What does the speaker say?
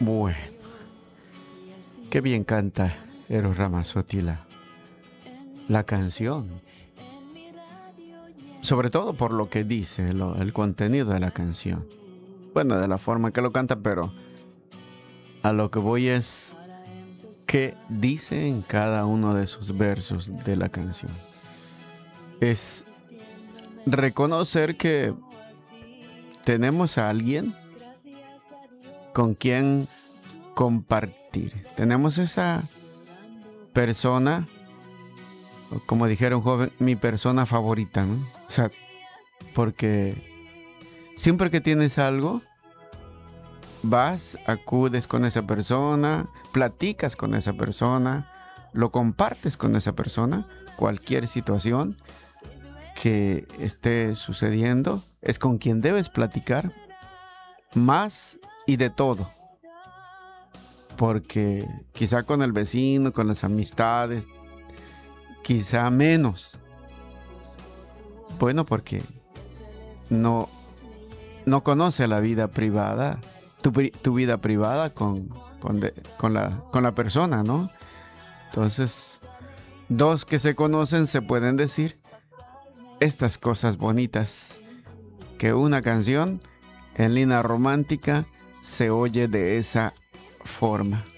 Bueno, qué bien canta Eros Ramazzotti la canción. Sobre todo por lo que dice, el contenido de la canción. Bueno, de la forma que lo canta, pero a lo que voy es qué dice en cada uno de sus versos de la canción. Es reconocer que tenemos a alguien con quien compartir. Tenemos esa persona, o como dijera un joven, mi persona favorita, ¿no? O sea, porque siempre que tienes algo, vas, acudes con esa persona, platicas con esa persona, lo compartes con esa persona, cualquier situación que esté sucediendo, es con quien debes platicar más y de todo. Porque quizá con el vecino, con las amistades, quizá menos. Bueno, porque no, no conoce la vida privada, tu vida privada con la persona, ¿no? Entonces, dos que se conocen se pueden decir estas cosas bonitas que una canción en línea romántica se oye de esa forma.